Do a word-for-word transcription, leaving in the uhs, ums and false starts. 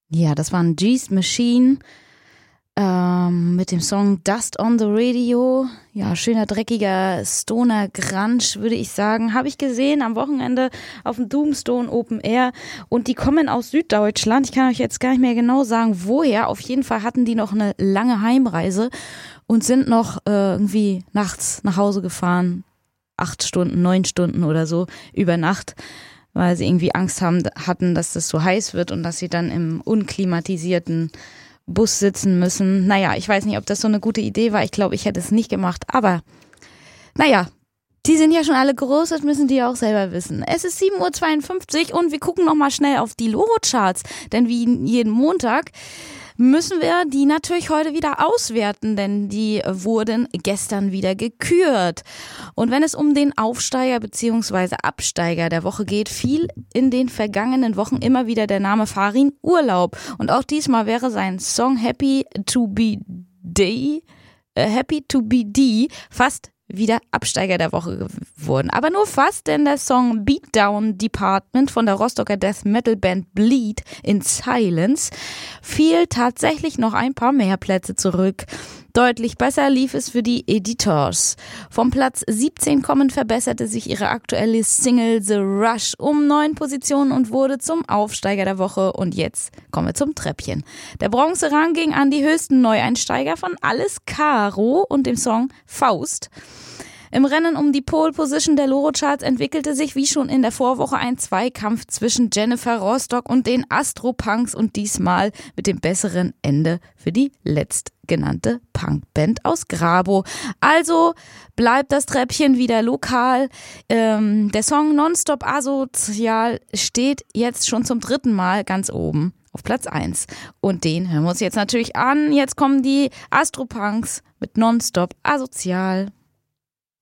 Ja, das waren G's Machine ähm, mit dem Song Dust on the Radio. Ja, schöner, dreckiger Stoner Grunge, würde ich sagen. Habe ich gesehen am Wochenende auf dem Doomstone Open Air. Und die kommen aus Süddeutschland. Ich kann euch jetzt gar nicht mehr genau sagen, woher. Auf jeden Fall hatten die noch eine lange Heimreise und sind noch äh, irgendwie nachts nach Hause gefahren. Acht Stunden, neun Stunden oder so über Nacht, weil sie irgendwie Angst haben, hatten, dass das so heiß wird und dass sie dann im unklimatisierten Bus sitzen müssen. Naja, ich weiß nicht, ob das so eine gute Idee war. Ich glaube, ich hätte es nicht gemacht. Aber naja, die sind ja schon alle groß, das müssen die auch selber wissen. Es ist sieben Uhr zweiundfünfzig und wir gucken nochmal schnell auf die Loro-Charts. Denn wie jeden Montag müssen wir die natürlich heute wieder auswerten, denn die wurden gestern wieder gekürt. Und wenn es um den Aufsteiger bzw. Absteiger der Woche geht, fiel in den vergangenen Wochen immer wieder der Name Farin Urlaub. Und auch diesmal wäre sein Song Happy to be D, äh, Happy to be D fast wieder Absteiger der Woche geworden. Aber nur fast, denn der Song Beatdown Department von der Rostocker Death Metal Band Bleed in Silence fiel tatsächlich noch ein paar mehr Plätze zurück. Deutlich besser lief es für die Editors. Vom Platz siebzehn kommend verbesserte sich ihre aktuelle Single The Rush um neun Positionen und wurde zum Aufsteiger der Woche. Und jetzt kommen wir zum Treppchen. Der Bronzerang ging an die höchsten Neueinsteiger von Alles Caro und dem Song Faust. Im Rennen um die Pole Position der Loro-Charts entwickelte sich wie schon in der Vorwoche ein Zweikampf zwischen Jennifer Rostock und den Astropunks und diesmal mit dem besseren Ende für die letztgenannte Punkband aus Grabo. Also bleibt das Treppchen wieder lokal. Ähm, der Song Nonstop Asozial steht jetzt schon zum dritten Mal ganz oben auf Platz eins. Und den hören wir uns jetzt natürlich an. Jetzt kommen die Astropunks mit Nonstop Asozial.